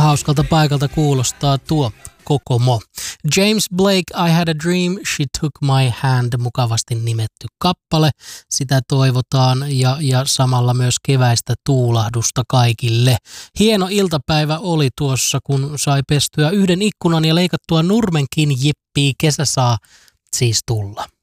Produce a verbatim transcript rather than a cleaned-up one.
hauskalta paikalta kuulostaa tuo Kokomo. James Blake, I Had a Dream, She Took My Hand, mukavasti nimetty kappale. Sitä toivotaan ja, ja samalla myös keväistä tuulahdusta kaikille. Hieno iltapäivä oli tuossa, kun sai pestyä yhden ikkunan ja leikattua nurmenkin. Jippii, kesä saa siis tulla.